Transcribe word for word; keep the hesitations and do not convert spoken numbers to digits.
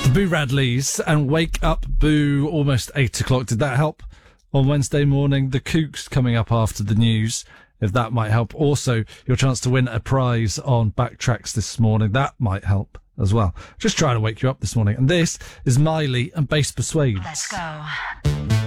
Boo Radleys and Wake Up Boo, almost eight o'clock. Did that help on Wednesday morning? The Kooks coming up after the news, if that might help. Also, your chance to win a prize on Backtracks this morning. That might help as well. Just trying to wake you up this morning. And this is Miley and Bass Persuade. Let's go.